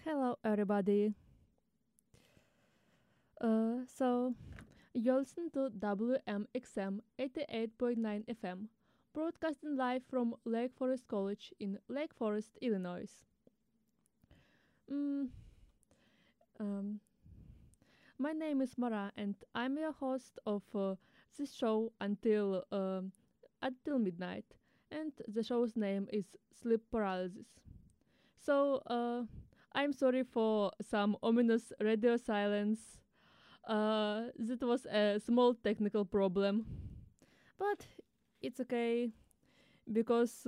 Hello, everybody. So you listen to WMXM 88.9 FM, broadcasting live from Lake Forest College in Lake Forest, Illinois. Mm, um, my name is Mara, and I'm your host of this show until midnight. And the show's name is Sleep Paralysis. So I'm sorry for some ominous radio silence. That was a small technical problem, but it's okay because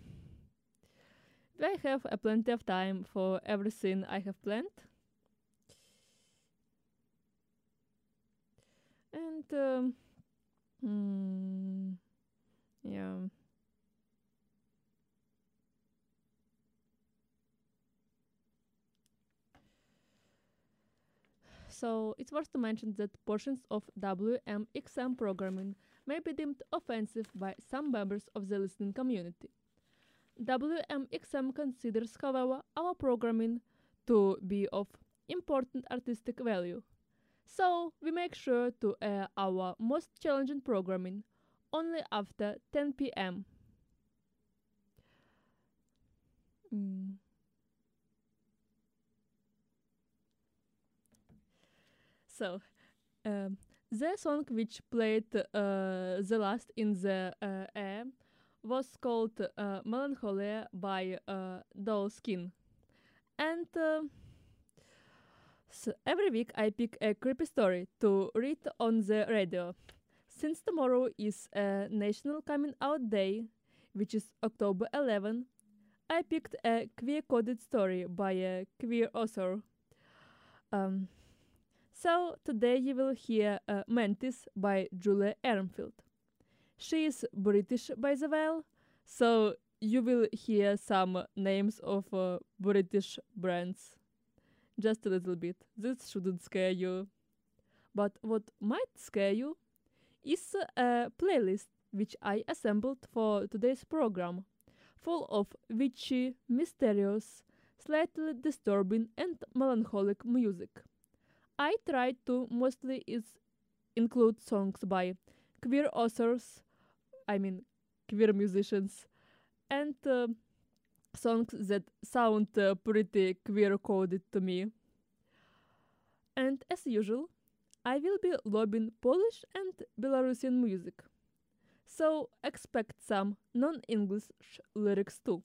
I have plenty of time for everything I have planned. And hmm, yeah. So it's worth to mention that portions of WMXM programming may be deemed offensive by some members of the listening community. WMXM considers, however, our programming to be of important artistic value. So we make sure to air our most challenging programming only after 10 p.m. Mm. So um, the song which played the last in the air was called Melancholia by Doll Skin. And so every week I pick a creepy story to read on the radio. Since tomorrow is National Coming Out Day, which is October 11, I picked a queer coded story by a queer author. Um, so today you will hear Mantis by Julia Ehrenfield. She is British by the way, so you will hear some names of British brands. Just a little bit. This shouldn't scare you. But what might scare you is a playlist which I assembled for today's program, full of witchy, mysterious, slightly disturbing, and melancholic music. I tried to mostly include songs by queer authors, I mean, queer musicians, and songs that sound pretty queer coded to me. And as usual, I will be lobbing Polish and Belarusian music. So expect some non English lyrics too.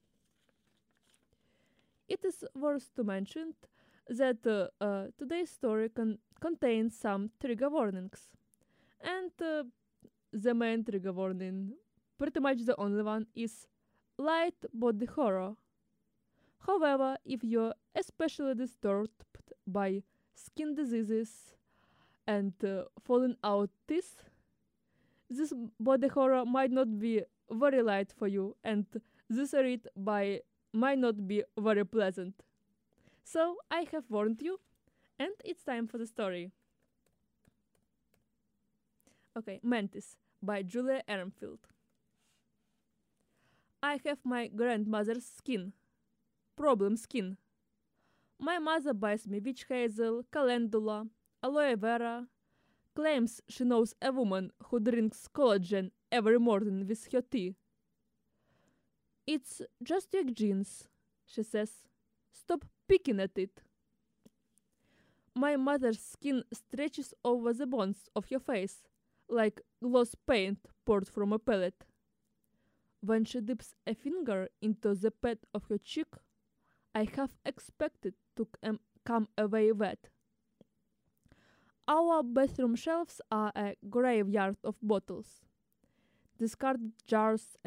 It is worth to mention that today's story contains some trigger warnings. And the main trigger warning, pretty much the only one, is light body horror. However, if you're especially disturbed by skin diseases and falling out teeth, this body horror might not be very light for you, and this read by might not be very pleasant. So I have warned you, and it's time for the story. Okay, Mantis by Julia Ehrenfield. I have my grandmother's skin. Problem skin. My mother buys me witch hazel, calendula, aloe vera, claims she knows a woman who drinks collagen every morning with her tea. It's just your genes, she says. Stop picking at it. My mother's skin stretches over the bones of her face, like gloss paint poured from a palette. When she dips a finger into the pad of her cheek, I half expected to come away wet. Our bathroom shelves are a graveyard of bottles, discarded jars